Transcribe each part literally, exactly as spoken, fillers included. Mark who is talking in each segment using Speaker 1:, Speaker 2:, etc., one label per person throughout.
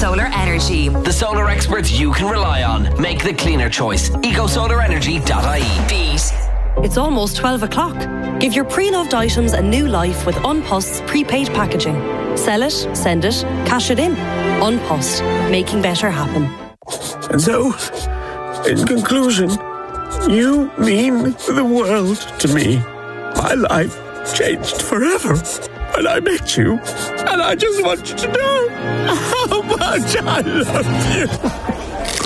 Speaker 1: Solar Energy.
Speaker 2: The solar experts you can rely on. Make the cleaner choice. eco solar energy dot I E.
Speaker 1: Beat.
Speaker 3: It's almost twelve o'clock. Give your pre-loved items a new life with Unpost's prepaid packaging. Sell it, send it, cash it in. Unpost, making better happen.
Speaker 4: And so, in conclusion, you mean the world to me. My life changed forever when I met you, and I just want you to know how much I love you.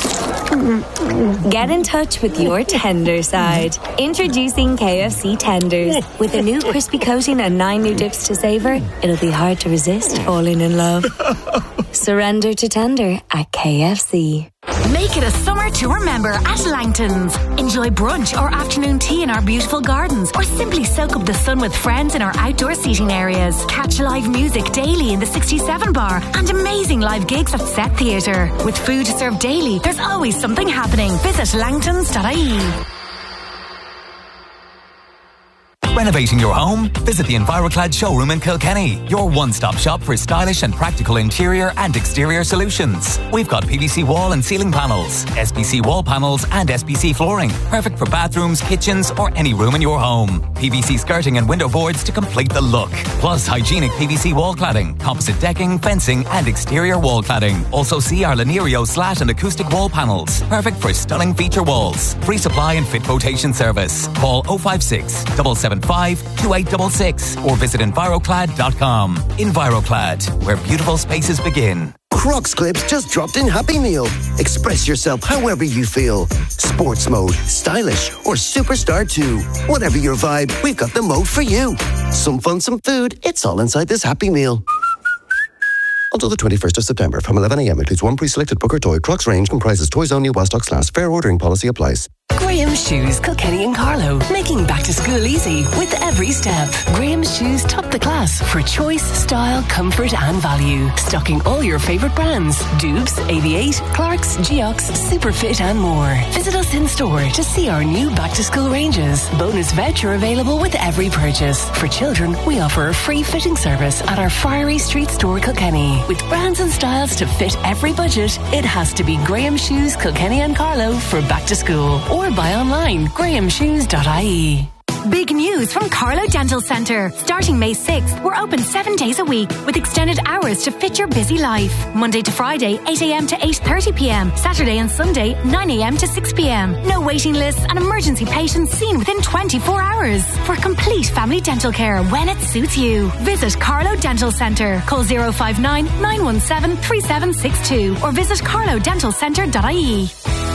Speaker 5: Get in touch with your tender side. Introducing K F C Tenders. With a new crispy coating and nine new dips to savour, it'll be hard to resist falling in love. Surrender to tender at K F C.
Speaker 6: Make it a summer to remember at Langton's. Enjoy brunch or afternoon tea in our beautiful gardens, or simply soak up the sun with friends in our outdoor seating areas. Catch live music daily in the sixty-seven bar and amazing live gigs at Set Theatre. With food served daily, there's always something happening. Visit langtons dot I E.
Speaker 7: Renovating your home? Visit the EnviroClad showroom in Kilkenny, your one-stop shop for stylish and practical interior and exterior solutions. We've got P V C wall and ceiling panels, S P C wall panels and S P C flooring, perfect for bathrooms, kitchens or any room in your home. P V C skirting and window boards to complete the look. Plus hygienic P V C wall cladding, composite decking, fencing and exterior wall cladding. Also see our Lineario slat and acoustic wall panels, perfect for stunning feature walls. Free supply and fit quotation service. Call oh five six, seven seven five, two eight six six or visit enviroclad dot com. EnviroClad, where beautiful spaces begin.
Speaker 8: Crocs clips just dropped in Happy Meal. Express yourself however you feel. Sports mode, stylish, or superstar too. Whatever your vibe, we've got the mode for you. Some fun, some food, it's all inside this Happy Meal. Until the twenty-first of September from eleven a.m. includes one pre-selected Booker toy. Crocs range comprises toys only while stocks last. Fair ordering policy applies.
Speaker 9: Graham's Shoes, Kilkenny and Carlow, making back to school easy with every step. Graham's Shoes top the class for choice, style, comfort and value. Stocking all your favourite brands: Dubes, A V eight, Clarks, Geox, Superfit and more. Visit us in store to see our new back to school ranges. Bonus voucher available with every purchase. For children, we offer a free fitting service at our Friary Street store, Kilkenny. With brands and styles to fit every budget, it has to be Graham's Shoes, Kilkenny and Carlow for back to school. Or buy online, graham shoes dot I E.
Speaker 6: Big news from Carlow Dental Centre. Starting May sixth, we're open seven days a week with extended hours to fit your busy life. Monday to Friday, eight a.m. to eight thirty p.m. Saturday and Sunday, nine a.m. to six p.m. No waiting lists and emergency patients seen within twenty-four hours. For complete family dental care when it suits you. Visit Carlow Dental Centre. Call oh five nine, nine one seven, three seven six two or visit carlow dental centre dot I E.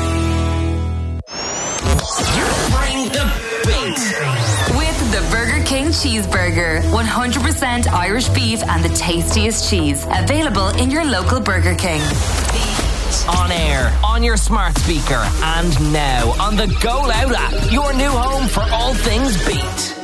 Speaker 2: Bring the beat.
Speaker 1: With the Burger King Cheeseburger. one hundred percent Irish beef and the tastiest cheese. Available in your local Burger King.
Speaker 2: On air, on your smart speaker, and now on the Go Loud app. Your new home for all things beat.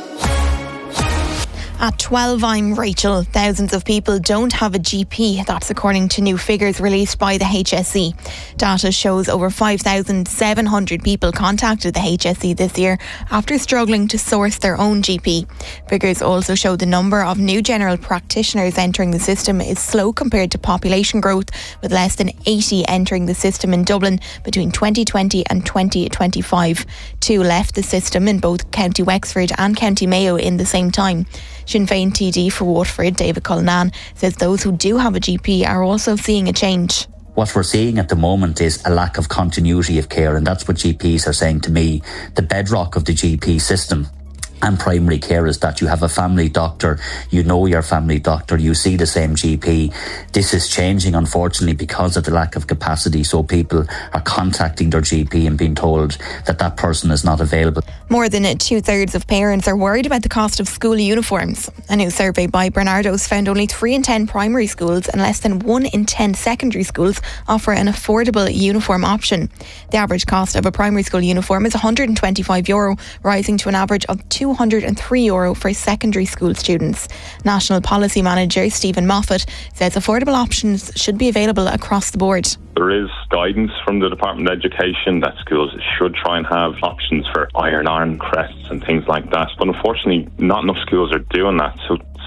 Speaker 10: At twelve, I'm Rachel. Thousands of people don't have a G P. That's according to new figures released by the H S E. Data shows over five thousand seven hundred people contacted the H S E this year after struggling to source their own G P. Figures also show the number of new general practitioners entering the system is slow compared to population growth, with less than eighty entering the system in Dublin between twenty twenty and twenty twenty-five. Two left the system in both County Wexford and County Mayo in the same time. Sinn Féin T D for Waterford, David Cullinan, says those who do have a G P are also seeing a change.
Speaker 11: What we're seeing at the moment is a lack of continuity of care, and that's what G Ps are saying to me. The bedrock of the G P system and primary care is that you have a family doctor, you know your family doctor, you see the same G P. This is changing, unfortunately, because of the lack of capacity, so people are contacting their G P and being told that that person is not available.
Speaker 10: More than two-thirds of parents are worried about the cost of school uniforms. A new survey by Bernardo's found only three in ten primary schools and less than one in ten secondary schools offer an affordable uniform option. The average cost of a primary school uniform is one hundred twenty-five euro, rising to an average of two hundred three euro for secondary school students. National Policy Manager Stephen Moffat says affordable options should be available across the board.
Speaker 12: There is guidance from the Department of Education that schools should try and have options for iron-on crests and things like that. But unfortunately, not enough schools are doing that. So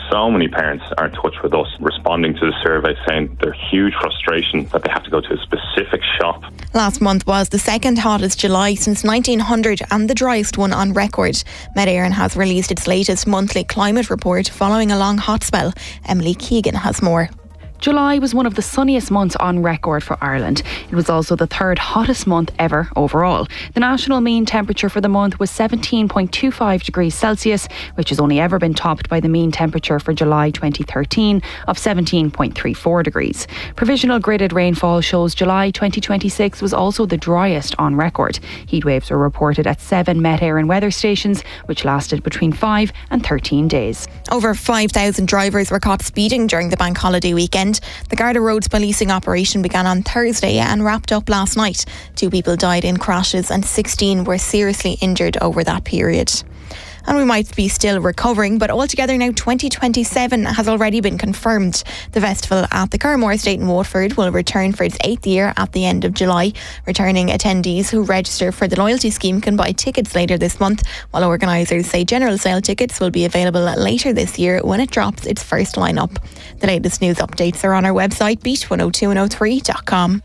Speaker 12: So many parents are in touch with us, responding to the survey, saying their huge frustration that they have to go to a specific shop.
Speaker 10: Last month was the second hottest July since nineteen hundred and the driest one on record. Met Éireann has released its latest monthly climate report following a long hot spell. Emily Keegan has more.
Speaker 13: July was one of the sunniest months on record for Ireland. It was also the third hottest month ever overall. The national mean temperature for the month was seventeen point two five degrees Celsius, which has only ever been topped by the mean temperature for July twenty thirteen of seventeen point three four degrees. Provisional gridded rainfall shows July twenty twenty-six was also the driest on record. Heatwaves were reported at seven Met Éireann weather stations, which lasted between five and thirteen days.
Speaker 10: Over five thousand drivers were caught speeding during the bank holiday weekend. The Garda Roads policing operation began on Thursday and wrapped up last night. Two people died in crashes and sixteen were seriously injured over that period. And we might be still recovering, but altogether now twenty twenty-seven has already been confirmed. The festival at the Curramore Estate in Waterford will return for its eighth year at the end of July. Returning attendees who register for the loyalty scheme can buy tickets later this month, while organisers say general sale tickets will be available later this year when it drops its first lineup. The latest news updates are on our website, beat one oh two one oh three dot com.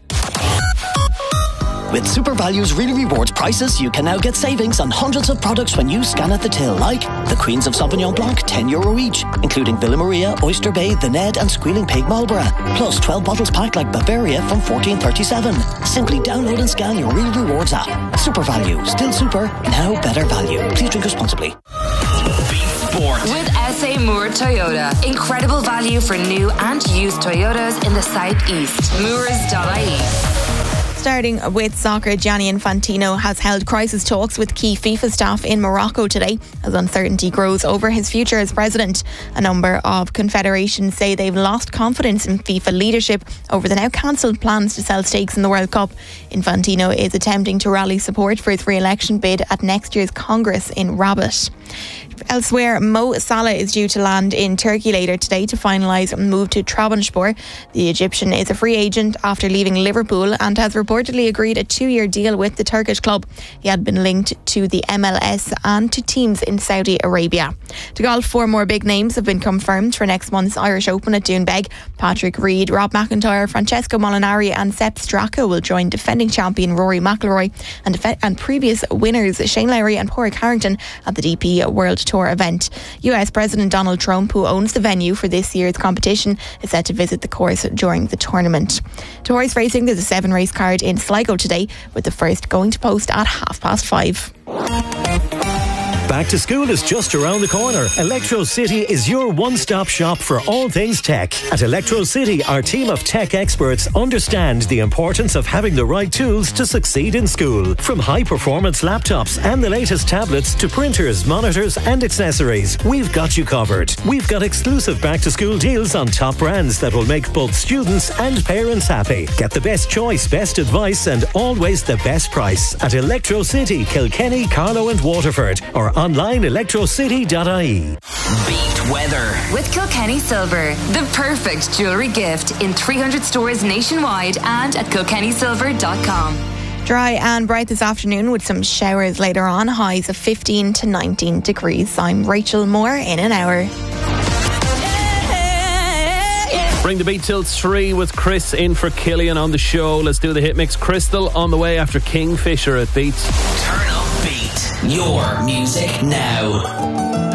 Speaker 14: With SuperValue's Really Rewards prices, you can now get savings on hundreds of products when you scan at the till, like the Queens of Sauvignon Blanc, ten euro each, including Villa Maria, Oyster Bay, The Ned and Squealing Pig Marlborough, plus twelve bottles packed like Bavaria from fourteen thirty-seven. Simply download and scan your Really Rewards app. SuperValue, still super, now better value. Please drink responsibly.
Speaker 1: Sport. With S A Moore Toyota. Incredible value for new and used Toyotas in the southeast. Moores dot I E.
Speaker 10: Starting with soccer, Gianni Infantino has held crisis talks with key FIFA staff in Morocco today as uncertainty grows over his future as president. A number of confederations say they've lost confidence in FIFA leadership over the now cancelled plans to sell stakes in the World Cup. Infantino is attempting to rally support for his re-election bid at next year's Congress in Rabat. Elsewhere, Mo Salah is due to land in Turkey later today to finalise a move to Trabzonspor. The Egyptian is a free agent after leaving Liverpool and has reportedly agreed a two-year deal with the Turkish club. He had been linked to the M L S and to teams in Saudi Arabia. To golf, four more big names have been confirmed for next month's Irish Open at Doonbeg. Patrick Reed, Rob McIntyre, Francesco Molinari and Sepp Straka will join defending champion Rory McIlroy and, def- and previous winners Shane Lowry and Padraig Harrington at the D P World Tour event. U S President Donald Trump, who owns the venue for this year's competition, is set to visit the course during the tournament. To horse racing, there's a seven race card in Sligo today, with the first going to post at half past five.
Speaker 15: Back to school is just around the corner. Electro City is your one-stop shop for all things tech. At Electro City, our team of tech experts understand the importance of having the right tools to succeed in school. From high-performance laptops and the latest tablets to printers, monitors and accessories, we've got you covered. We've got exclusive back-to-school deals on top brands that will make both students and parents happy. Get the best choice, best advice and always the best price at Electro City, Kilkenny, Carlow and Waterford, or online electro city dot I E.
Speaker 2: Beat weather.
Speaker 1: With Kilkenny Silver, the perfect jewellery gift in three hundred stores nationwide and at kilkenny silver dot com.
Speaker 10: Dry and bright this afternoon with some showers later on, highs of fifteen to nineteen degrees. I'm Rachel Moore in an hour.
Speaker 16: Bring the beat till three with Chris in for Killian on the show. Let's do the hit mix. Crystal on the way after Kingfisher at Beats.
Speaker 2: Turn up Beat. Your music now.